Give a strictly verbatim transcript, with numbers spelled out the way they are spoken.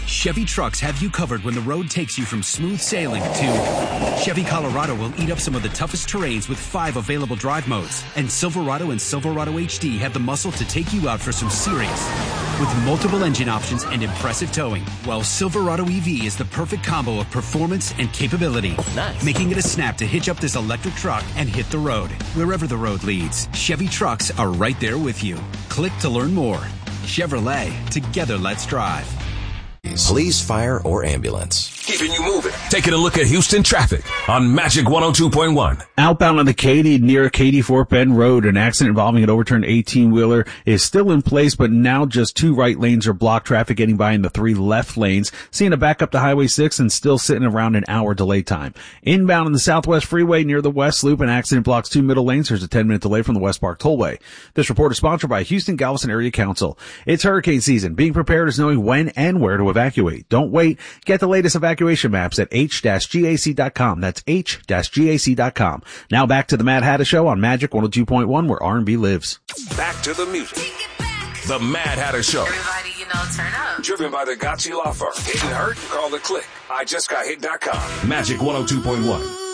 Chevy trucks have you covered when the road takes you from smooth sailing to Chevy Colorado will eat up some of the toughest terrains with five available drive modes. And Silverado and Silverado H D have the muscle to take you out for some serious with multiple engine options and impressive towing. While Silverado E V is the perfect combo of performance and capability, nice. Making it a snap to hitch up this electric truck and hit the road. Wherever the road leads, Chevy trucks are right there with you. Click to learn more. Chevrolet, together let's drive. Police, fire, or ambulance. Keeping you moving. Taking a look at Houston traffic on Magic one oh two point one. Outbound on the Katy near Katy Fort Bend Road, an accident involving an overturned eighteen-wheeler is still in place, but now just two right lanes are blocked. Traffic getting by in the three left lanes. Seeing a back up to Highway six and still sitting around an hour delay time. Inbound on the Southwest Freeway near the West Loop, an accident blocks two middle lanes. There's a ten-minute delay from the West Park Tollway. This report is sponsored by Houston Galveston Area Council. It's hurricane season. Being prepared is knowing when and where to evacuate. Don't wait. Get the latest evacuation maps at H G A C dot com. That's H G A C dot com. Now back to the Mad Hatter Show on Magic one oh two point one, where R and B lives. Back to the music. The Mad Hatter Show. Everybody, you know, turn up. Driven by the Gotchi Law Firm. Getting hurt? Call the Click. I just got hit dot com. Magic one oh two point one.